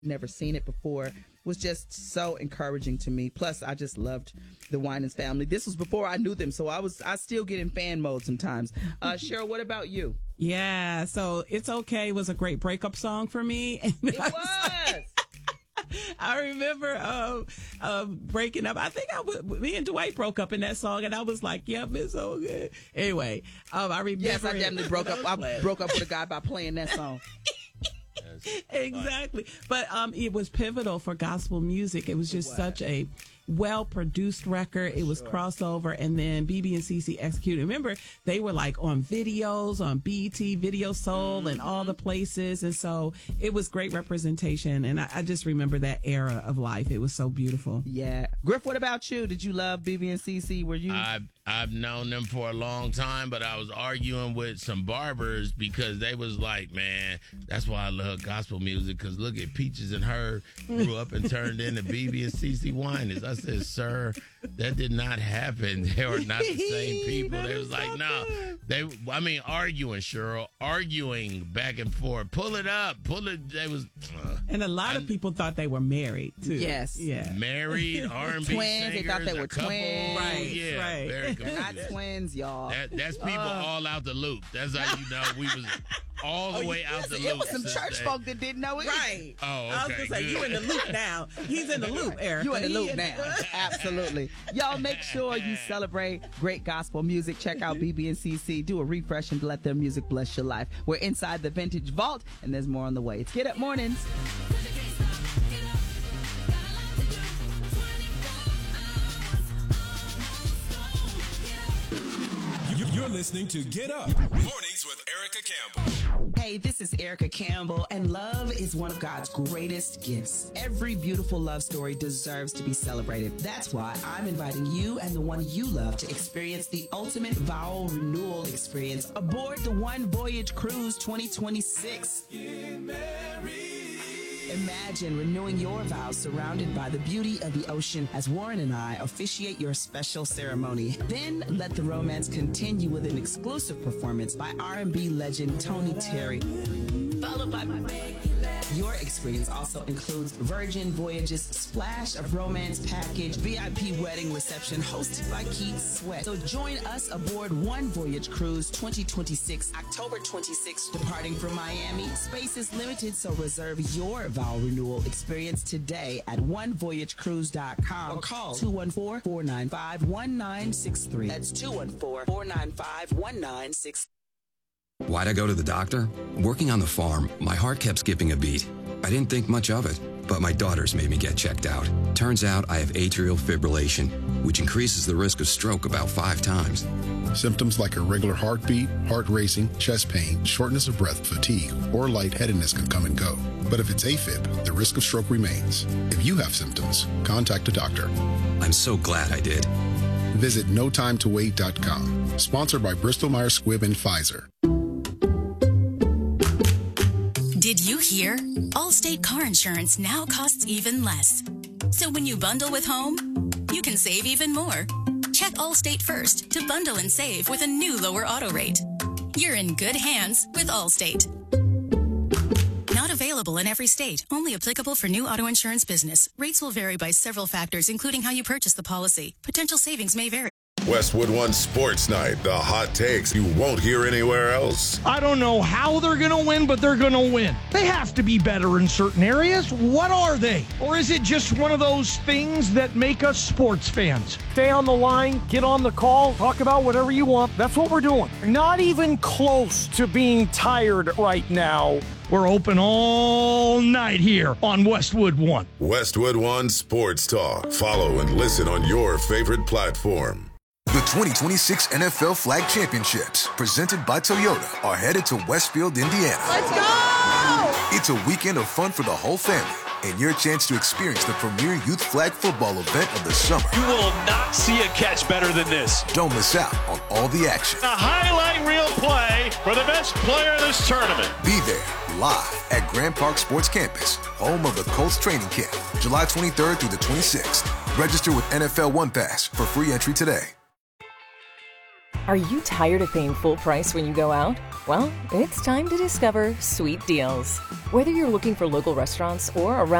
never seen it before, was just so encouraging to me. Plus, I just loved the Winans family. This was before I knew them, so I still get in fan mode sometimes. Cheryl, what about you? Yeah, so It's Okay was a great breakup song for me. It was. I remember breaking up. I think me and Dwight broke up in that song, and I was like, "Yep, it's so good." Anyway, I remember. Yes, I definitely broke up. I broke up with a guy by playing that song. Exactly, but it was pivotal for gospel music. It was just such a well-produced record. It was crossover, and then BB and CC executed. Remember, they were like on videos, on BET, Video Soul, and all the places, and so it was great representation, and I just remember that era of life. It was so beautiful. Yeah. Griff, what about you? Did you love BB and CC? Were you? I've known them for a long time, but I was arguing with some barbers because they was like, man, that's why I love gospel music, because look at Peaches and Herb grew up and turned into BB and CC Winans. I said, sir, that did not happen. They were not the same people. They was like, no. Arguing, Cheryl. Arguing back and forth. Pull it up. Pull it. They was... and a lot of people thought they were married, too. Yes. Yeah. Married, R&B twins. singers, They thought they were couple. twins. Right, Yeah, right. very confused. Not twins, y'all. That's people all out the loop. That's how you know we was all the way out the loop. It was some church folk that didn't know it. Right. Oh, okay. I was going to say, you in the loop now. He's in the loop, Eric. You in the loop now. Absolutely. Y'all make sure you celebrate great gospel music. Check out BB and CC. Do a refresh and let their music bless your life. We're inside the Vintage Vault, and there's more on the way. It's Get Up Mornings. You're listening to Get Up Mornings with Erica Campbell. Hey, this is Erica Campbell, and love is one of God's greatest gifts. Every beautiful love story deserves to be celebrated. That's why I'm inviting you and the one you love to experience the ultimate vow renewal experience aboard the One Voyage Cruise 2026. Get married. Imagine renewing your vows surrounded by the beauty of the ocean as Warren and I officiate your special ceremony. Then let the romance continue with an exclusive performance by R&B legend Tony Terry. Followed by your experience also includes Virgin Voyages Splash of Romance Package, VIP wedding reception hosted by Keith Sweat. So join us aboard One Voyage Cruise 2026, October 26th, departing from Miami. Space is limited, so reserve your vow renewal experience today at onevoyagecruise.com or call 214-495-1963. That's 214-495-1963. Why'd I go to the doctor? Working on the farm, my heart kept skipping a beat. I didn't think much of it, but my daughters made me get checked out. Turns out I have atrial fibrillation, which increases the risk of stroke about 5 times. Symptoms like irregular heartbeat, heart racing, chest pain, shortness of breath, fatigue, or lightheadedness can come and go. But if it's AFib, the risk of stroke remains. If you have symptoms, contact a doctor. I'm so glad I did. Visit notimetowait.com. Sponsored by Bristol-Myers Squibb and Pfizer. Did you hear? Allstate car insurance now costs even less. So when you bundle with home, you can save even more. Check Allstate first to bundle and save with a new lower auto rate. You're in good hands with Allstate. Not available in every state. Only applicable for new auto insurance business. Rates will vary by several factors, including how you purchase the policy. Potential savings may vary. Westwood One Sports Night. The hot takes you won't hear anywhere else. I don't know how they're going to win, but they're going to win. They have to be better in certain areas. What are they? Or is it just one of those things that make us sports fans? Stay on the line, get on the call, talk about whatever you want. That's what we're doing. Not even close to being tired right now. We're open all night here on Westwood One. Westwood One Sports Talk. Follow and listen on your favorite platform. The 2026 NFL Flag Championships, presented by Toyota, are headed to Westfield, Indiana. Let's go! It's a weekend of fun for the whole family and your chance to experience the premier youth flag football event of the summer. You will not see a catch better than this. Don't miss out on all the action. A highlight reel play for the best player in this tournament. Be there live at Grand Park Sports Campus, home of the Colts training camp, July 23rd through the 26th. Register with NFL One Pass for free entry today. Are you tired of paying full price when you go out? Well, it's time to discover sweet deals. Whether you're looking for local restaurants or around